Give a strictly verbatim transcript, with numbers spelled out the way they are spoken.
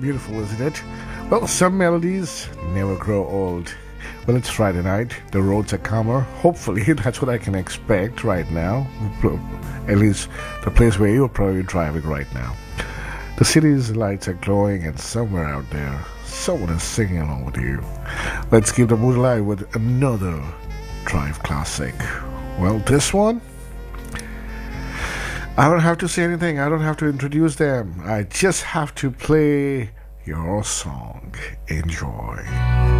beautiful, isn't it? Well, some melodies never grow old. Well, it's Friday night. The roads are calmer. Hopefully, that's what I can expect right now. At least the place where you're probably driving right now. The city's lights are glowing, and somewhere out there, someone is singing along with you. Let's keep the mood alive with another Drive classic. Well, this one, I don't have to say anything. I don't have to introduce them. I just have to play your song. Enjoy.